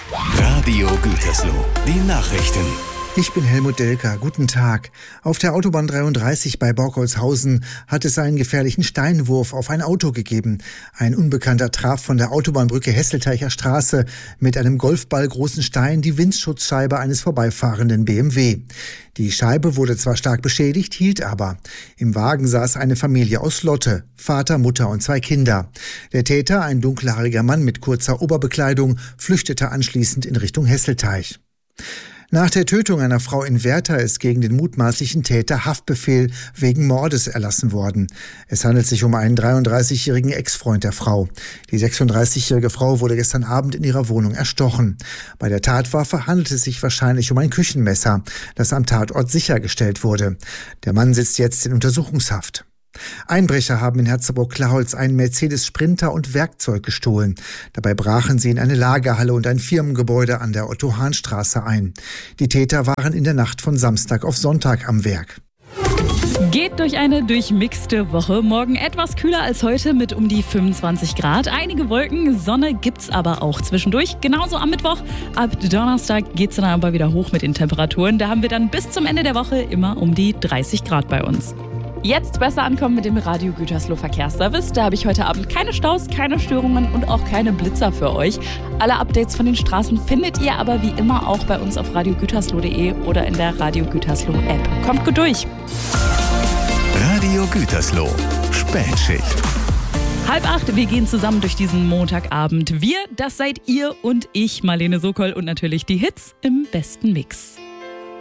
Radio Gütersloh, die Nachrichten. Ich bin Helmut Delker. Guten Tag. Auf der Autobahn 33 bei Borkholzhausen hat es einen gefährlichen Steinwurf auf ein Auto gegeben. Ein Unbekannter traf von der Autobahnbrücke Hesselteicher Straße mit einem golfballgroßen Stein die Windschutzscheibe eines vorbeifahrenden BMW. Die Scheibe wurde zwar stark beschädigt, hielt aber. Im Wagen saß eine Familie aus Lotte, Vater, Mutter und 2 Kinder. Der Täter, ein dunkelhaariger Mann mit kurzer Oberbekleidung, flüchtete anschließend in Richtung Hesselteich. Nach der Tötung einer Frau in Werther ist gegen den mutmaßlichen Täter Haftbefehl wegen Mordes erlassen worden. Es handelt sich um einen 33-jährigen Ex-Freund der Frau. Die 36-jährige Frau wurde gestern Abend in ihrer Wohnung erstochen. Bei der Tatwaffe handelt es sich wahrscheinlich um ein Küchenmesser, das am Tatort sichergestellt wurde. Der Mann sitzt jetzt in Untersuchungshaft. Einbrecher haben in Herzogenaurach einen Mercedes Sprinter und Werkzeug gestohlen. Dabei brachen sie in eine Lagerhalle und ein Firmengebäude an der Otto-Hahn-Straße ein. Die Täter waren in der Nacht von Samstag auf Sonntag am Werk. Geht durch eine durchmixte Woche. Morgen etwas kühler als heute mit um die 25 Grad. Einige Wolken, Sonne gibt's aber auch zwischendurch. Genauso am Mittwoch. Ab Donnerstag geht's dann aber wieder hoch mit den Temperaturen. Da haben wir dann bis zum Ende der Woche immer um die 30 Grad bei uns. Jetzt besser ankommen mit dem Radio Gütersloh Verkehrsservice. Da habe ich heute Abend keine Staus, keine Störungen und auch keine Blitzer für euch. Alle Updates von den Straßen findet ihr aber wie immer auch bei uns auf radiogütersloh.de oder in der Radio Gütersloh App. Kommt gut durch. Radio Gütersloh, Spätschicht. 7:30, wir gehen zusammen durch diesen Montagabend. Wir, das seid ihr und ich, Marlene Sokol und natürlich die Hits im besten Mix.